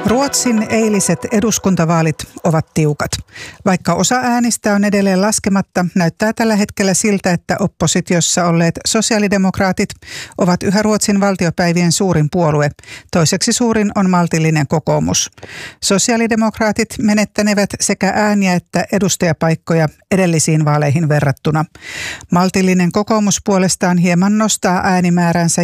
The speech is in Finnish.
Ruotsin eiliset eduskuntavaalit ovat tiukat. Vaikka osa äänistä on edelleen laskematta, näyttää tällä hetkellä siltä, että oppositiossa olleet sosiaalidemokraatit ovat yhä Ruotsin valtiopäivien suurin puolue. Toiseksi suurin on maltillinen kokoomus. Sosiaalidemokraatit menettänevät sekä ääniä että edustajapaikkoja edellisiin vaaleihin verrattuna. Maltillinen kokoomus puolestaan hieman nostaa äänimääränsä